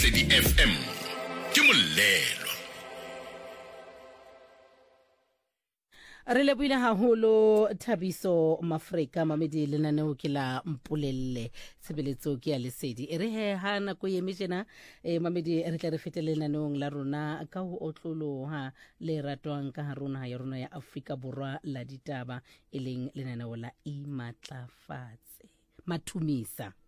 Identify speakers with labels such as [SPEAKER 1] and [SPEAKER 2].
[SPEAKER 1] Lesedi FM ke Molelo.
[SPEAKER 2] Re lebohile haholo Thabiso Mafrika mamedi lenaneo ke la Mpolelle tshebeletso ke ya Lesedi e re he ha nako ye mejena mamedi re tla re fetele lenaneong la rona ka ho otloloha le ratwang ka haruna ya rona ya Afrika Borwa la ditaba e leng lenaneo la Imatlafatse Mathumisa.